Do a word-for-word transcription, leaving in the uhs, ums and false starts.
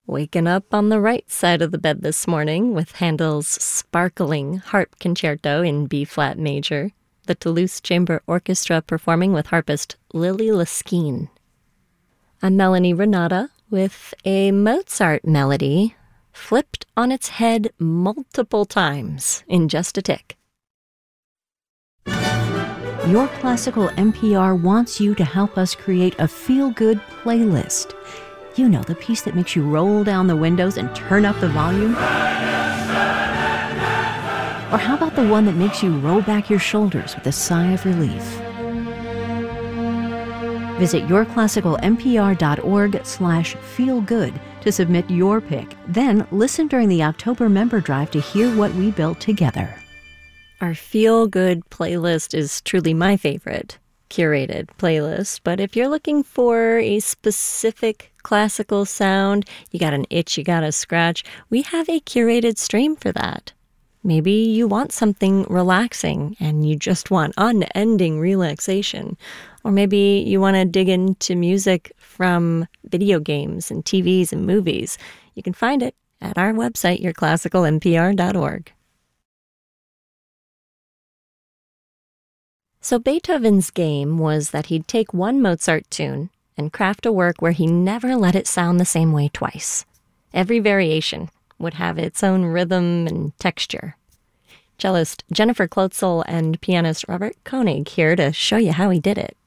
Waking up on the right side of the bed this morning with Handel's sparkling harp concerto in B-flat major, the Toulouse Chamber Orchestra performing with harpist Lily Liskine. I'm Melanie Renata with a Mozart melody flipped on its head multiple times in just a tick. Your Classical N P R wants you to help us create a feel-good playlist. You know, the piece that makes you roll down the windows and turn up the volume? Or how about the one that makes you roll back your shoulders with a sigh of relief? Visit yourclassical.npr.org slash feelgood to submit your pick. Then listen during the October member drive to hear what we built together. Our Feel Good playlist is truly my favorite curated playlist, but if you're looking for a specific classical sound, you got an itch you gotta scratch, we have a curated stream for that. Maybe you want something relaxing and you just want unending relaxation. Or maybe you want to dig into music from video games and T Vs and movies. You can find it at our website, your classical N P R dot org. So Beethoven's game was that he'd take one Mozart tune and craft a work where he never let it sound the same way twice. Every variation would have its own rhythm and texture. Cellist Jennifer Klotzel and pianist Robert Koenig here to show you how he did it.